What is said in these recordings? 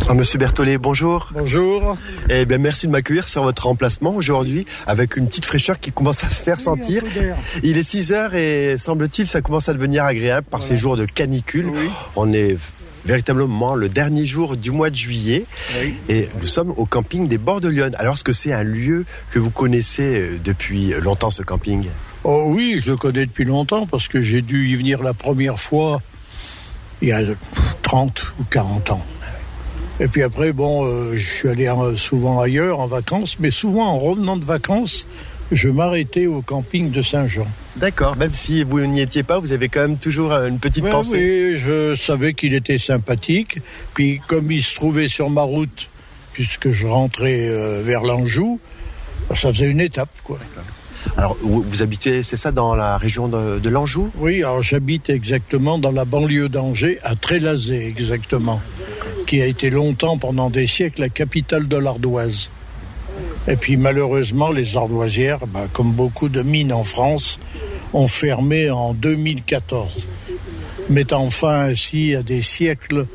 Monsieur Berthollet, bonjour. Bonjour. Eh bien, merci de m'accueillir sur votre emplacement aujourd'hui avec une petite fraîcheur qui commence à se faire sentir. Il est 6h et semble-t-il ça commence à devenir agréable par ces jours de canicule. Oui. On est véritablement le dernier jour du mois de juillet et nous sommes au camping des Bords de Lyon. Alors, est-ce que c'est un lieu que vous connaissez depuis longtemps, ce camping ? Oh oui, je le connais depuis longtemps parce que j'ai dû y venir la première fois il y a 30 ou 40 ans. Et puis après, je suis allé souvent ailleurs en vacances, mais souvent en revenant de vacances, je m'arrêtais au camping de Saint-Jean. D'accord, même si vous n'y étiez pas, vous avez quand même toujours une petite pensée. Oui, je savais qu'il était sympathique. Puis comme il se trouvait sur ma route, puisque je rentrais vers l'Anjou, ça faisait une étape, quoi. Alors, vous habitez, c'est ça, dans la région de l'Anjou ? Oui, alors j'habite exactement dans la banlieue d'Angers, à Trélazé exactement, qui a été longtemps, pendant des siècles, la capitale de l'ardoise. Et puis malheureusement, les ardoisières, comme beaucoup de mines en France, ont fermé en 2014, mettant fin ainsi à des siècles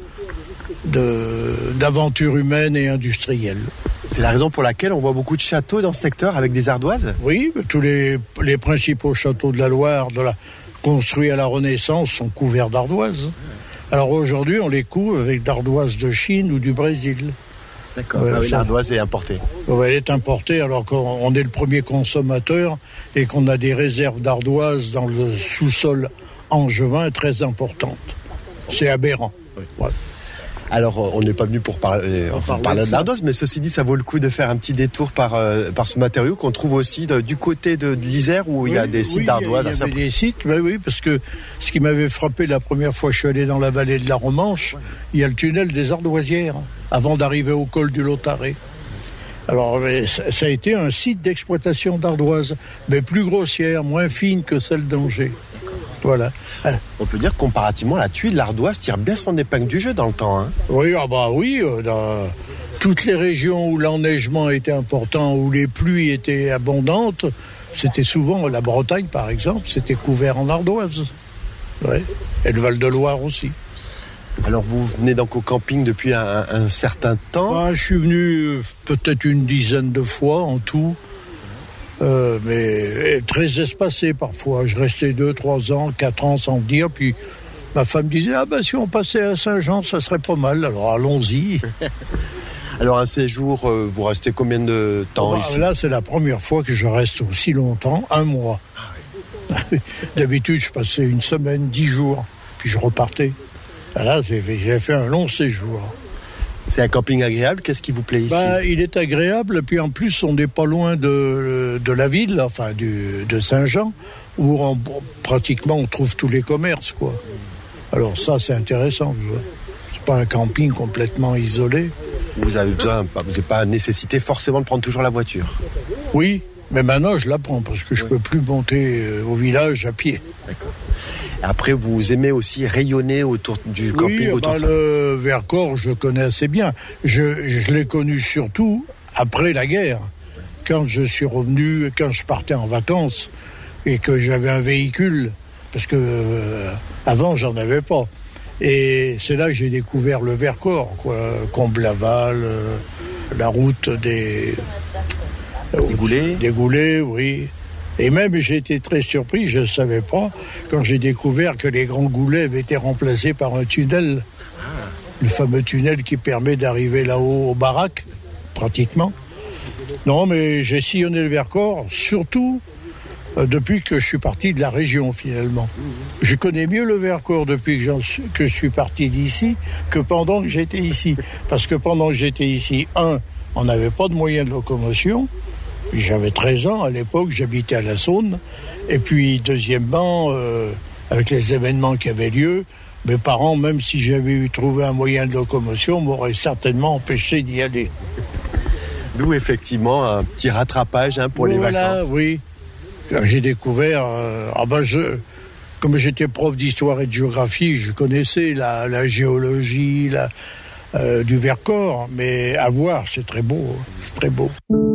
d'aventures humaines et industrielles. C'est la raison pour laquelle on voit beaucoup de châteaux dans ce secteur avec des ardoises ? Oui, tous les principaux châteaux de la Loire, construits à la Renaissance, sont couverts d'ardoises. Alors aujourd'hui, on les couvre avec d'ardoises de Chine ou du Brésil. D'accord, l'ardoise est importée. Oui, elle est importée alors qu'on est le premier consommateur et qu'on a des réserves d'ardoises dans le sous-sol angevin très importantes. C'est aberrant. Oui. Ouais. Alors, on n'est pas venu pour parler de l'ardoise, mais ceci dit, ça vaut le coup de faire un petit détour par ce matériau qu'on trouve aussi du côté de l'Isère où il y a des sites d'ardoise. Il y avait des sites, oui, parce que ce qui m'avait frappé la première fois que je suis allé dans la vallée de la Romanche, il y a le tunnel des Ardoisières, avant d'arriver au col du Lotaré. Alors, ça a été un site d'exploitation d'ardoise, mais plus grossière, moins fine que celle d'Angers. Voilà. On peut dire que comparativement, la tuile, l'ardoise tire bien son épingle du jeu dans le temps. Hein. Oui, dans toutes les régions où l'enneigement était important, où les pluies étaient abondantes, c'était souvent, la Bretagne par exemple, c'était couvert en ardoise. Ouais. Et le Val-de-Loire aussi. Alors vous venez donc au camping depuis un certain temps ? Je suis venu peut-être une dizaine de fois en tout. Mais très espacé parfois. Je restais 2, 3 ans, 4 ans sans dire. Puis ma femme disait, si on passait à Saint-Jean, ça serait pas mal. Alors allons-y. Alors un séjour, vous restez combien de temps ici ? Là, c'est la première fois que je reste aussi longtemps, 1 mois. D'habitude, je passais 1 semaine, 10 jours, puis je repartais. Là, j'ai fait un long séjour. C'est un camping agréable, qu'est-ce qui vous plaît ici ? Il est agréable, puis en plus on n'est pas loin de la ville, enfin de Saint-Jean, où pratiquement on trouve tous les commerces, quoi. Alors ça c'est intéressant, c'est pas un camping complètement isolé. Vous n'avez pas nécessité forcément de prendre toujours la voiture ? Oui, mais maintenant je la prends parce que je peux plus monter au village à pied. D'accord. Après, vous aimez aussi rayonner autour du camping autour de ça ? Le Vercors, je le connais assez bien. Je l'ai connu surtout après la guerre. Quand je suis revenu, quand je partais en vacances et que j'avais un véhicule, parce que avant, j'en avais pas. Et c'est là que j'ai découvert le Vercors, quoi. Comble-Laval, la route des Goulets. Des Goulets, oui. Et même, j'ai été très surpris, je ne savais pas, quand j'ai découvert que les grands goulets avaient été remplacés par un tunnel. Le fameux tunnel qui permet d'arriver là-haut aux baraques, pratiquement. Non, mais j'ai sillonné le Vercors, surtout depuis que je suis parti de la région, finalement. Je connais mieux le Vercors depuis que je suis parti d'ici que pendant que j'étais ici. Parce que pendant que j'étais ici, on n'avait pas de moyens de locomotion. J'avais 13 ans à l'époque, j'habitais à la Saône. Et puis, deuxièmement, avec les événements qui avaient lieu, mes parents, même si j'avais trouvé un moyen de locomotion, m'auraient certainement empêché d'y aller. D'où effectivement un petit rattrapage pour les vacances. Oui. Quand j'ai découvert, comme j'étais prof d'histoire et de géographie, je connaissais la géologie du Vercors. Mais à voir, c'est très beau. C'est très beau.